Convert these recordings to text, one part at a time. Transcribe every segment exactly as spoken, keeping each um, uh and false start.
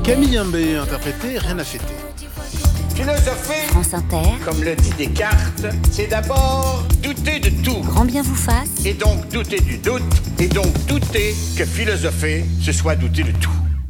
Camille Imbé interprété Rien à fêter. Philosopher, France Inter, comme le dit Descartes, c'est d'abord douter de tout. grand bien vous fasse. Et donc douter du doute, et donc douter que philosopher, ce soit douter de tout.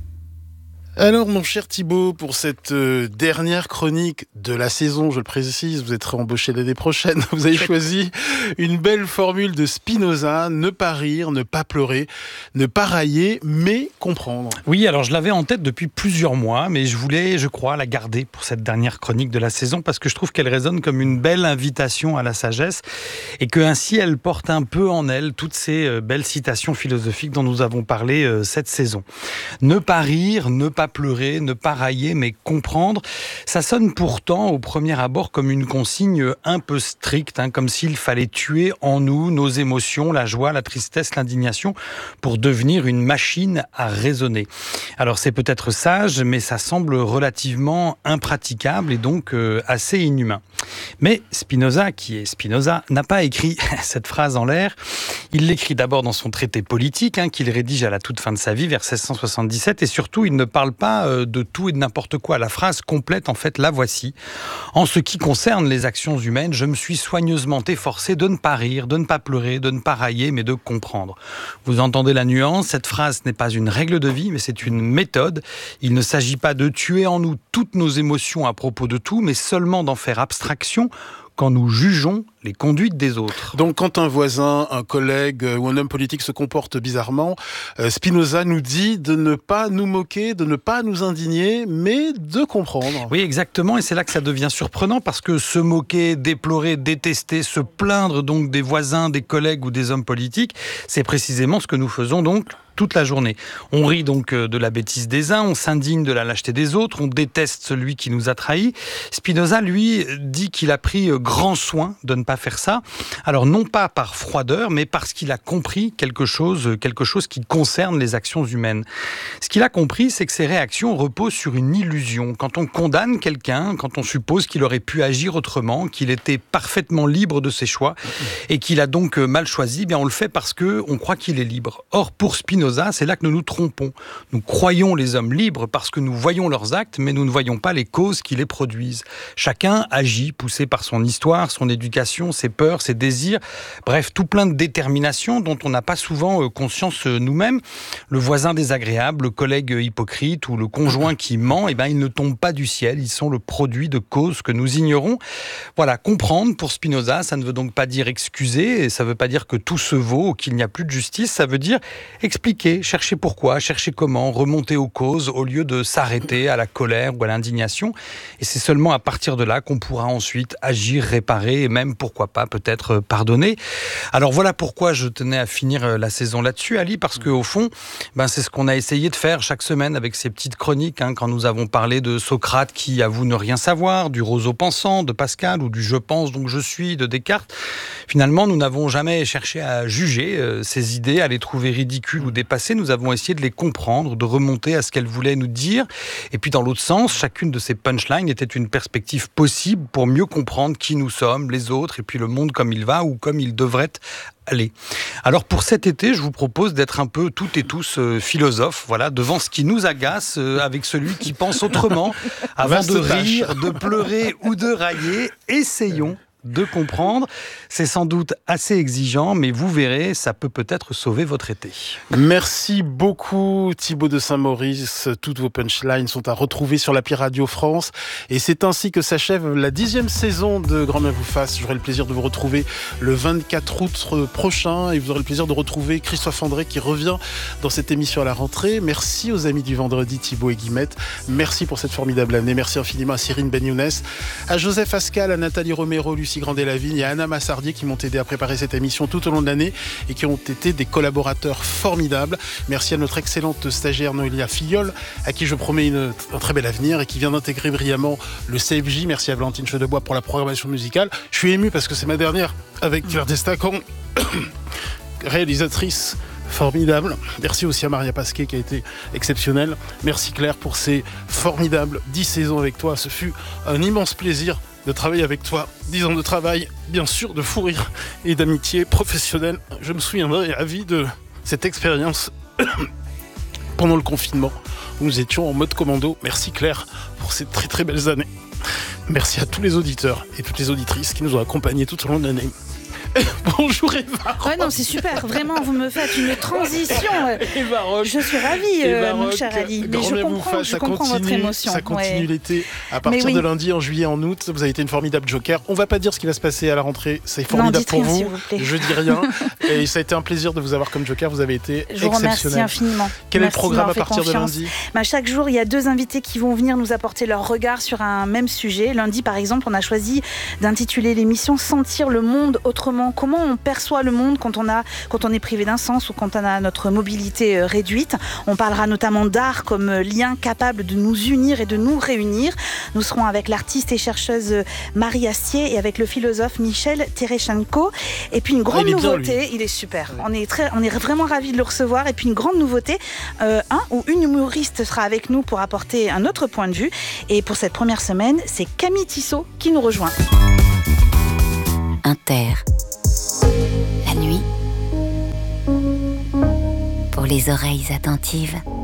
Alors mon cher Thibaut, pour cette euh, dernière chronique de la saison, je le précise, vous êtes réembauché l'année prochaine, vous avez choisi une belle formule de Spinoza, ne pas rire, ne pas pleurer, ne pas railler, mais comprendre. Oui, alors je l'avais en tête depuis plusieurs mois, mais je voulais, je crois, la garder pour cette dernière chronique de la saison, parce que je trouve qu'elle résonne comme une belle invitation à la sagesse, et que ainsi elle porte un peu en elle toutes ces euh, belles citations philosophiques dont nous avons parlé euh, cette saison. Ne pas rire, ne pas pleurer, ne pas railler, mais comprendre. Ça sonne pourtant au premier abord comme une consigne un peu stricte, hein, comme s'il fallait tuer en nous nos émotions, la joie, la tristesse, l'indignation, pour devenir une machine à raisonner. Alors c'est peut-être sage, mais ça semble relativement impraticable et donc euh, assez inhumain. Mais Spinoza, qui est Spinoza, n'a pas écrit cette phrase en l'air. Il l'écrit d'abord dans son traité politique, hein, qu'il rédige à la toute fin de sa vie, vers seize cent soixante-dix-sept, et surtout, il ne parle pas euh, de tout et de n'importe quoi. La phrase complète, en fait, la voici. En ce qui concerne les actions humaines, je me suis soigneusement efforcé de ne pas rire, de ne pas pleurer, de ne pas railler, mais de comprendre. Vous entendez la nuance, cette phrase n'est pas une règle de vie, mais c'est une méthode. Il ne s'agit pas de tuer en nous toutes nos émotions à propos de tout, mais seulement d'en faire abstraction quand nous jugeons les conduites des autres. Donc quand un voisin, un collègue ou un homme politique se comporte bizarrement, euh, Spinoza nous dit de ne pas nous moquer, de ne pas nous indigner, mais de comprendre. Oui, exactement, et c'est là que ça devient surprenant, parce que se moquer, déplorer, détester, se plaindre donc des voisins, des collègues ou des hommes politiques, c'est précisément ce que nous faisons donc toute la journée. On rit donc de la bêtise des uns, on s'indigne de la lâcheté des autres, on déteste celui qui nous a trahis. Spinoza, lui, dit qu'il a pris grand soin de ne pas faire ça. Alors non pas par froideur, mais parce qu'il a compris quelque chose, quelque chose qui concerne les actions humaines. Ce qu'il a compris, c'est que ces réactions reposent sur une illusion. Quand on condamne quelqu'un, quand on suppose qu'il aurait pu agir autrement, qu'il était parfaitement libre de ses choix et qu'il a donc mal choisi, eh bien on le fait parce qu'on croit qu'il est libre. Or, pour Spinoza, c'est là que nous nous trompons. Nous croyons les hommes libres parce que nous voyons leurs actes, mais nous ne voyons pas les causes qui les produisent. Chacun agit, poussé par son histoire, son éducation, ses peurs, ses désirs, bref, tout plein de déterminations dont on n'a pas souvent conscience nous-mêmes. Le voisin désagréable, le collègue hypocrite ou le conjoint qui ment, eh ben, ils ne tombent pas du ciel, ils sont le produit de causes que nous ignorons. Voilà, comprendre pour Spinoza, ça ne veut donc pas dire excuser, et ça ne veut pas dire que tout se vaut ou qu'il n'y a plus de justice, ça veut dire expliquer, chercher pourquoi, chercher comment, remonter aux causes au lieu de s'arrêter à la colère ou à l'indignation. Et c'est seulement à partir de là qu'on pourra ensuite agir, réparer et même, pourquoi pas, peut-être pardonner. Alors voilà pourquoi je tenais à finir la saison là-dessus, Ali, parce qu'au fond, ben, c'est ce qu'on a essayé de faire chaque semaine avec ces petites chroniques, hein, quand nous avons parlé de Socrate qui avoue ne rien savoir, du roseau pensant de Pascal ou du je pense donc je suis de Descartes. Finalement, nous n'avons jamais cherché à juger euh, ces idées, à les trouver ridicules ou dépassées. Nous avons essayé de les comprendre, de remonter à ce qu'elles voulaient nous dire. Et puis dans l'autre sens, chacune de ces punchlines était une perspective possible pour mieux comprendre qui nous sommes, les autres, et puis le monde comme il va ou comme il devrait aller. Alors pour cet été, je vous propose d'être un peu toutes et tous euh, philosophes, voilà, devant ce qui nous agace, euh, avec celui qui pense autrement, avant de rire, de pleurer ou de railler. Essayons de comprendre. C'est sans doute assez exigeant, mais vous verrez, ça peut peut-être sauver votre été. Merci beaucoup Thibaut de Saint-Maurice. Toutes vos punchlines sont à retrouver sur l'appli Radio France. Et c'est ainsi que s'achève la dixième saison de Grand Bien vous fasse. J'aurai le plaisir de vous retrouver le vingt-quatre août prochain et vous aurez le plaisir de retrouver Christophe André qui revient dans cette émission à la rentrée. Merci aux amis du vendredi, Thibaut et Guillemette. Merci pour cette formidable année. Merci infiniment à Cyrine Benyounès, à Joseph Ascal, à Nathalie Romero, Lucie Grandet-Lavigne et à Anna Massardier qui m'ont aidé à préparer cette émission tout au long de l'année et qui ont été des collaborateurs formidables. Merci à notre excellente stagiaire Noélia Filleul, à qui je promets une, un très bel avenir et qui vient d'intégrer brillamment le C F J. Merci à Valentine Chedebois pour la programmation musicale. Je suis ému parce que c'est ma dernière avec Claire Destacan, réalisatrice formidable. Merci aussi à Maria Pasquet qui a été exceptionnelle. Merci Claire pour ces formidables dix saisons avec toi. Ce fut un immense plaisir de travailler avec toi. Dix ans de travail, bien sûr, de fou rire et d'amitié professionnelle. Je me souviendrai à vie de cette expérience. pendant le confinement, où nous étions en mode commando. Merci Claire pour ces très très belles années. Merci à tous les auditeurs et toutes les auditrices qui nous ont accompagnés tout au long de l'année. Bonjour Eva. Ouais, non, c'est super. Vraiment, vous me faites une transition. Eva Rock. Je suis ravie, euh, mon cher Ali. Mais je comprends, je comprends votre émotion. Ça continue ouais. l'été. À partir oui. de lundi, en juillet, en août, vous avez été une formidable joker. On va pas dire ce qui va se passer à la rentrée. C'est formidable non, pour rien, vous. S'il vous plaît. Je dis rien. Et ça a été un plaisir de vous avoir comme joker. Vous avez été je vous exceptionnel. Remercie infiniment. Quel Merci est le programme à partir confiance. de lundi? bah, Chaque jour, il y a deux invités qui vont venir nous apporter leur regard sur un même sujet. Lundi, par exemple, on a choisi d'intituler l'émission « Sentir le monde autrement ». Comment on perçoit le monde quand on, a, quand on est privé d'un sens ou quand on a notre mobilité réduite. On parlera notamment d'art comme lien capable de nous unir et de nous réunir. Nous serons avec l'artiste et chercheuse Marie Astier et avec le philosophe Michel Tereschenko. Et puis une grande ah, il nouveauté, bien, il est super. Ouais. On, est très, on est vraiment ravis de le recevoir. Et puis une grande nouveauté, euh, un ou une humoriste sera avec nous pour apporter un autre point de vue. Et pour cette première semaine, c'est Camille Tissot qui nous rejoint. Inter. La nuit, pour les oreilles attentives.